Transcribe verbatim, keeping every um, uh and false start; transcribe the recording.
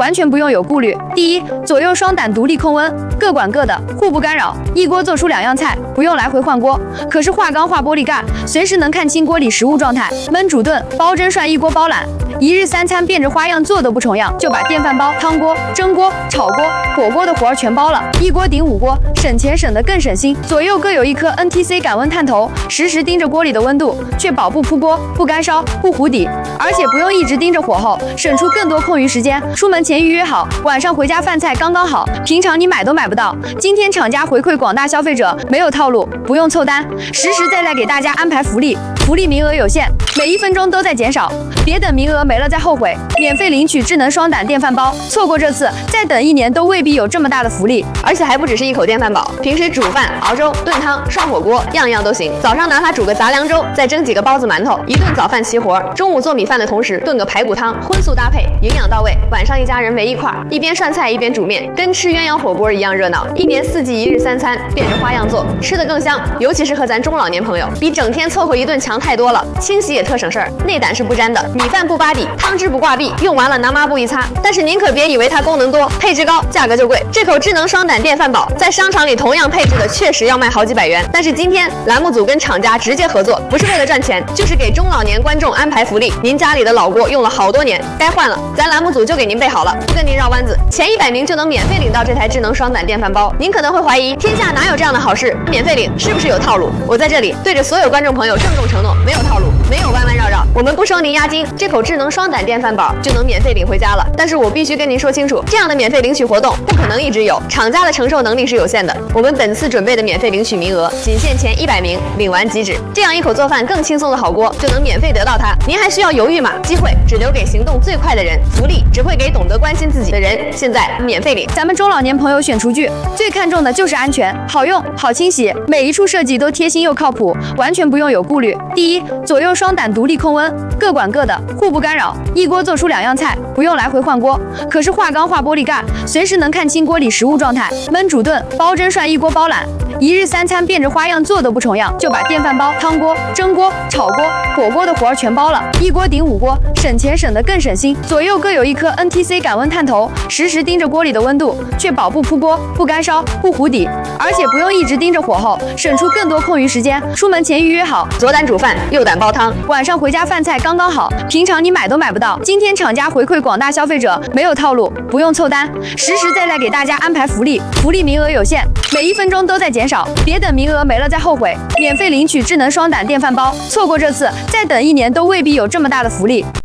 完全不用有顾虑。第一，左右双胆独立控温，各管各的，互不干扰，一锅做出两样菜，不用来回换锅。可是化钢化玻璃盖，随时能看清锅里食物状态。焖煮炖、煲蒸涮一锅包揽。 一日三餐变着花样做都不重样，就把电饭煲、汤锅、蒸锅、炒锅、火锅的活儿全包了，一锅顶五锅，省钱省得更省心。左右各有一颗 N T C 感温探头，实时盯着锅里的温度，确保不扑锅、不干烧、不糊底，而且不用一直盯着火候，省出更多空余时间。出门前预约好，晚上回家饭菜刚刚好，平常你买都买不到。今天厂家回馈广大消费者，没有套路，不用凑单，实实在在给大家安排福利，福利名额有限，每一分钟都在减少，别等名额没了再后悔。免费领取智能双胆电饭煲，错过这次，再等一年都未必有这么大的福利。 而且还不只是一口电饭煲，平时煮饭、熬粥、炖汤、涮火锅，样样都行。早上哪怕煮个杂粮粥，再蒸几个包子馒头，一顿早饭齐活。中午做米饭的同时炖个排骨汤，荤素搭配，营养到位。晚上一家人围一块，一边涮菜一边煮面，跟吃鸳鸯火锅一样热闹。一年四季一日三餐，变着花样做，吃得更香。尤其适合咱中老年朋友，比整天凑合一顿强太多了。清洗也特省事儿，内胆是不沾的，米饭不扒底，汤汁不挂壁，用完了拿抹布一擦。但是您可别以为它功能多，配置高，价格就贵。这口智能双胆电饭煲在商场里同样配置的确实要卖好几百元，但是今天栏目组跟厂家直接合作，不是为了赚钱，就是给中老年观众安排福利。您家里的老锅用了好多年，该换了，咱栏目组就给您备好了，不跟您绕弯子，前一百名就能免费领到这台智能双胆电饭煲。您可能会怀疑，天下哪有这样的好事？免费领是不是有套路？我在这里对着所有观众朋友郑重承诺，没有套路，没有弯弯绕绕，我们不收您押金，这口智能双胆电饭煲就能免费领回家了。但是我必须跟您说清楚，这样的免费领取活动不可能一直有，厂家的承受能力是有限的。我们本次准备的免费领取名额仅限前一百名，领完即止。这样一口做饭更轻松的好锅就能免费得到它，您还需要犹豫吗？机会只留给行动最快的人，福利只会给懂得关心自己的人。现在免费领。 咱们中老年朋友选厨具最看重的就是安全，好用、好清洗，每一处设计都贴心又靠谱，完全不用有顾虑。第一，左右双胆独立控温，各管各的，互不干扰，一锅做出两样菜，不用来回换锅。可是化钢化玻璃盖，随时能看清锅里食物状态。焖煮炖、煲蒸涮一锅包揽。一日三餐变着花样做都不重样，就把电饭煲、汤锅、蒸锅、炒锅、火锅的活儿全包了，一锅顶五锅，省钱省得更省心。左右各有一颗 N T C 感温探头，实时盯着锅里的温度，确保不扑锅、不干烧、不糊底，而且不用一直盯着火候，省出更多空余时间。出门前预约好， 左胆煮饭，右胆煲汤， 晚上回家饭菜刚刚好，平常你买都买不到。今天厂家回馈广大消费者，没有套路，不用凑单，实实在在给大家安排福利，福利名额有限，每一分钟都在减少，别等名额没了再后悔。免费领取智能双胆电饭煲，错过这次，再等一年都未必有这么大的福利。